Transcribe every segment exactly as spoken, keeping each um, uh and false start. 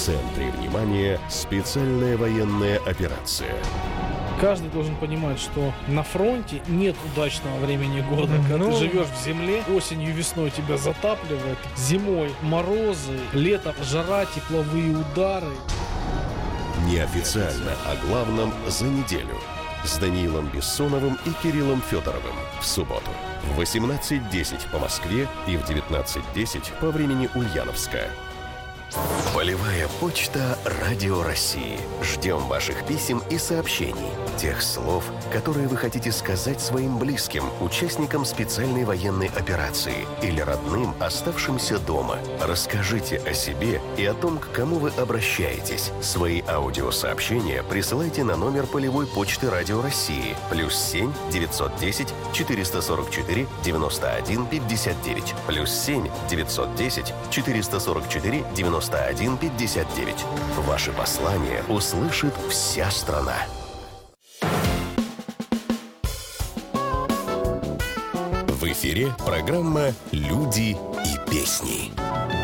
центре внимания специальная военная операция. Каждый должен понимать, что на фронте нет удачного времени года. Когда ну... ты живешь в земле, осенью и весной тебя затапливает, зимой морозы, летом жара, тепловые удары. Неофициально о главном за неделю с Даниилом Бессоновым и Кириллом Федоровым в субботу в восемнадцать десять по Москве и в девятнадцать десять по времени Ульяновска. Полевая почта Радио России. Ждем ваших писем и сообщений. Тех слов, которые вы хотите сказать своим близким, участникам специальной военной операции или родным, оставшимся дома. Расскажите о себе и о том, к кому вы обращаетесь. Свои аудиосообщения присылайте на номер полевой почты Радио России плюс семь девятьсот десять четыреста сорок четыре девяносто один пятьдесят девять плюс семь девятьсот десять четыреста сорок четыре девяносто один пятьдесят девять. Ваши послания услышит вся страна. В эфире программа «Люди и песни».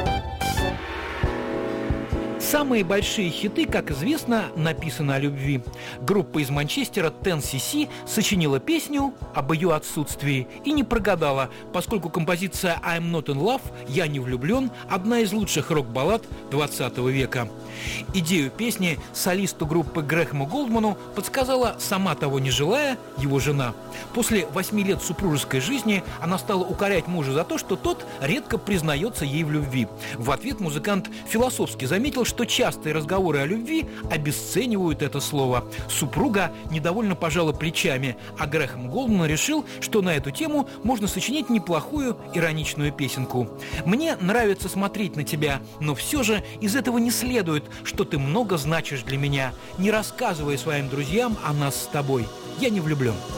Самые большие хиты, как известно, написаны о любви. Группа из Манчестера Ten си си сочинила песню об ее отсутствии и не прогадала, поскольку композиция I'm Not In Love – «Я не влюблен» – одна из лучших рок-баллад двадцатого века. Идею песни солисту группы Грэхэму Голдману подсказала, сама того не желая, его жена. После восьми лет супружеской жизни она стала укорять мужа за то, что тот редко признается ей в любви. В ответ музыкант философски заметил, что частые разговоры о любви обесценивают это слово. Супруга недовольно пожала плечами, а Грэхэм Голдман решил, что на эту тему можно сочинить неплохую ироничную песенку. «Мне нравится смотреть на тебя, но все же из этого не следует, что ты много значишь для меня. Не рассказывай своим друзьям о нас с тобой. Я не влюблен».